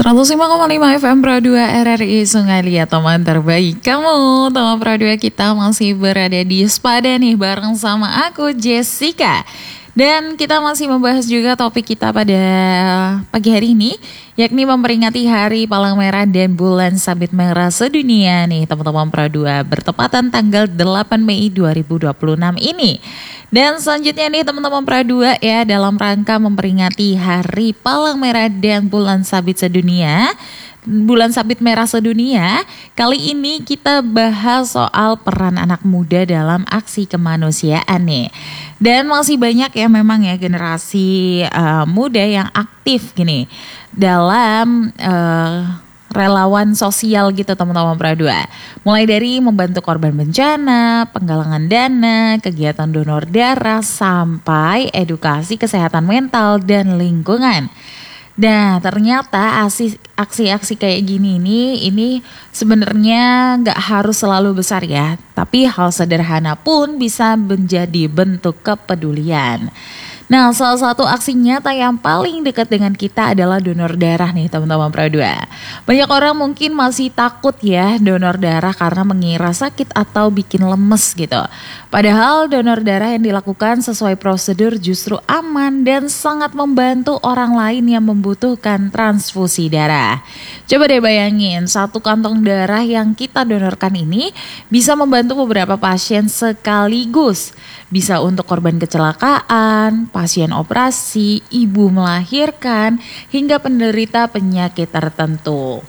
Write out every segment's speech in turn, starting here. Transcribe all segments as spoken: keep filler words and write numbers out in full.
seratus lima koma lima F M Pro dua R R I Sungai Liat, teman terbaik kamu. Teman Pro dua kita masih berada di Spada nih bareng sama aku Jessica. Dan kita masih membahas juga topik kita pada pagi hari ini, yakni memperingati Hari Palang Merah dan Bulan Sabit Merah Sedunia nih teman-teman Pro dua, bertepatan tanggal delapan Mei dua ribu dua puluh enam ini. Dan selanjutnya nih teman-teman Pro dua ya, dalam rangka memperingati Hari Palang Merah dan Bulan Sabit Sedunia, Bulan Sabit Merah Sedunia, kali ini kita bahas soal peran anak muda dalam aksi kemanusiaan nih. Dan masih banyak ya memang ya generasi uh, muda yang aktif gini dalam uh, relawan sosial gitu teman-teman Pro dua. Mulai dari membantu korban bencana, penggalangan dana, kegiatan donor darah, sampai edukasi kesehatan mental dan lingkungan. Nah ternyata aksi-aksi kayak gini ini ini sebenarnya nggak harus selalu besar ya, tapi hal sederhana pun bisa menjadi bentuk kepedulian. Nah salah satu aksi nyata yang paling dekat dengan kita adalah donor darah nih teman-teman Pro dua. Banyak orang mungkin masih takut ya donor darah karena mengira sakit atau bikin lemes gitu. Padahal donor darah yang dilakukan sesuai prosedur justru aman dan sangat membantu orang lain yang membutuhkan transfusi darah. Coba deh bayangin, satu kantong darah yang kita donorkan ini bisa membantu beberapa pasien sekaligus. Bisa untuk korban kecelakaan, pasien operasi, ibu melahirkan, hingga penderita penyakit tertentu.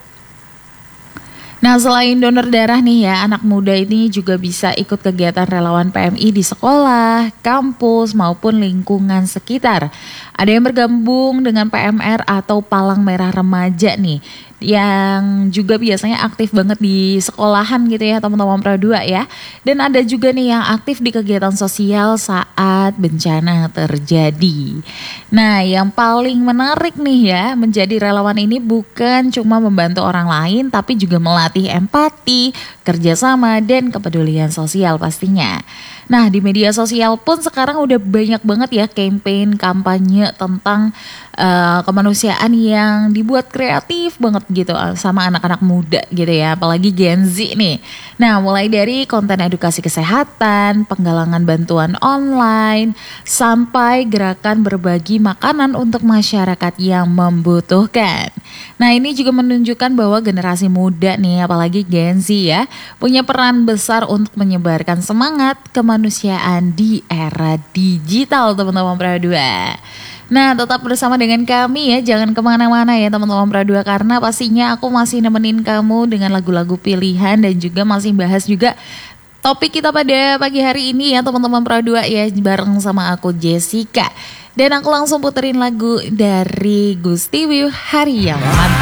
Nah selain donor darah nih ya, anak muda ini juga bisa ikut kegiatan relawan P M I di sekolah, kampus maupun lingkungan sekitar. Ada yang bergabung dengan P M R atau Palang Merah Remaja nih, yang juga biasanya aktif banget di sekolahan gitu ya teman-teman Pro dua ya. Dan ada juga nih yang aktif di kegiatan sosial saat bencana terjadi. Nah yang paling menarik nih ya, menjadi relawan ini bukan cuma membantu orang lain, tapi juga melatih empati, kerjasama, dan kepedulian sosial pastinya. Nah di media sosial pun sekarang udah banyak banget ya campaign kampanye tentang uh, kemanusiaan yang dibuat kreatif banget gitu sama anak-anak muda gitu ya, apalagi Gen Z nih. Nah mulai dari konten edukasi kesehatan, penggalangan bantuan online, sampai gerakan berbagi makanan untuk masyarakat yang membutuhkan. Nah ini juga menunjukkan bahwa generasi muda nih, apalagi Gen Z ya, punya peran besar untuk menyebarkan semangat kemanusiaan di era digital teman-teman Pro dua. Nah tetap bersama dengan kami ya, jangan kemana-mana ya teman-teman Pro dua, karena pastinya aku masih nemenin kamu dengan lagu-lagu pilihan dan juga masih bahas juga topik kita pada pagi hari ini ya teman-teman Pro dua ya, bareng sama aku Jessica. Dan aku langsung puterin lagu dari Gusti Wiyu, Hari Yang Mantap.